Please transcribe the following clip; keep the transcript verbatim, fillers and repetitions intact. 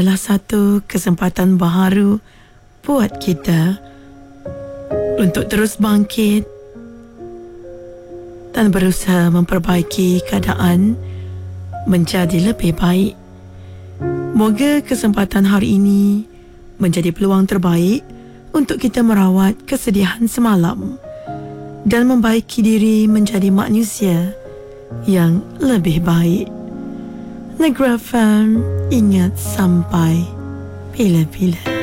adalah satu kesempatan baharu buat kita untuk terus bangkit dan berusaha memperbaiki keadaan menjadi lebih baik. Moga kesempatan hari ini menjadi peluang terbaik untuk kita merawat kesedihan semalam dan membaiki diri menjadi manusia yang lebih baik. Negara F M, ingat sampai bila-bila.